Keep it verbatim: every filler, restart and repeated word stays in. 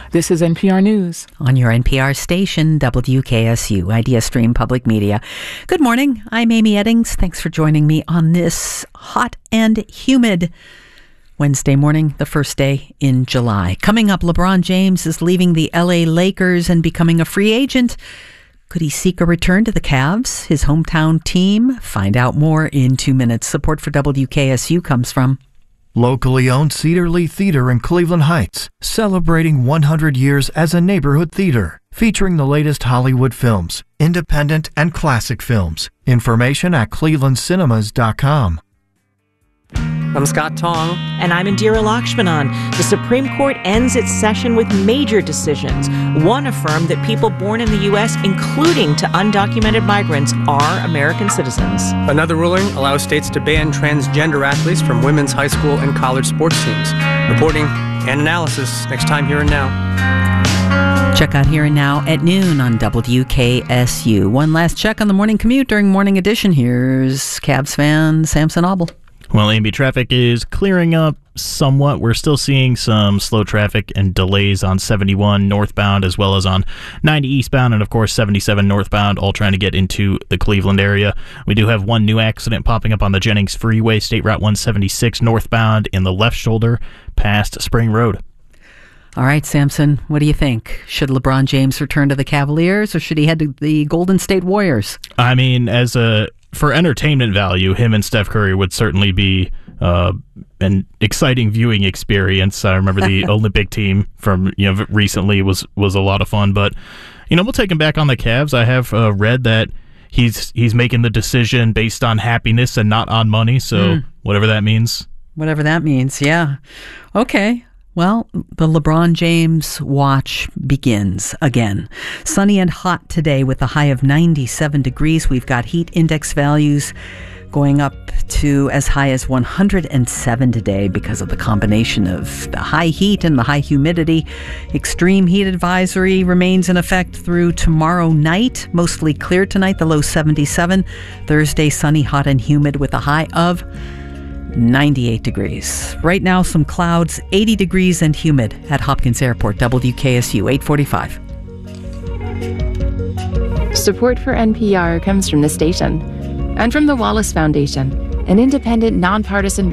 This is N P R News. On your N P R station, W K S U, Idea Stream Public Media. Good morning. I'm Amy Eddings. Thanks for joining me on this hot and humid Wednesday morning, the first day in July. Coming up, LeBron James is leaving the L A Lakers and becoming a free agent. Could he seek a return to the Cavs, his hometown team? Find out more in two minutes. Support for W K S U comes from locally owned Cedar Lee Theater in Cleveland Heights, celebrating one hundred years as a neighborhood theater, featuring the latest Hollywood films, independent and classic films. Information at cleveland cinemas dot com. I'm Scott Tong. And I'm Indira Lakshmanan. The Supreme Court ends its session with major decisions. One affirmed that people born in the U S, including to undocumented migrants, are American citizens. Another ruling allows states to ban transgender athletes from women's high school and college sports teams. Reporting and analysis next time Here and Now. Check out Here and Now at noon on W K S U. One last check on the morning commute during Morning Edition. Here's Cavs fan Samson Auble. Well, Amy, traffic is clearing up somewhat. We're still seeing some slow traffic and delays on seventy-one northbound as well as on ninety eastbound and, of course, seventy-seven northbound, all trying to get into the Cleveland area. We do have one new accident popping up on the Jennings Freeway, State Route one seventy-six northbound in the left shoulder past Spring Road. All right, Samson, what do you think? Should LeBron James return to the Cavaliers or should he head to the Golden State Warriors? I mean, as a... for entertainment value, him and Steph Curry would certainly be uh, an exciting viewing experience. I remember the Olympic team from you know recently was was a lot of fun. But you know, we'll take him back on the Cavs. I have uh, read that he's he's making the decision based on happiness and not on money. So mm. whatever that means. Whatever that means, yeah. Okay. Well, the LeBron James watch begins again. Sunny and hot today with a high of ninety-seven degrees. We've got heat index values going up to as high as one hundred seven today because of the combination of the high heat and the high humidity. Extreme heat advisory remains in effect through tomorrow night. Mostly clear tonight, the low seventy-seven. Thursday, sunny, hot, and humid with a high of ninety-eight degrees. Right now, some clouds, eighty degrees and humid at Hopkins Airport. W K S U eight forty-five. Support for N P R comes from the station and from the Wallace Foundation, an independent, nonpartisan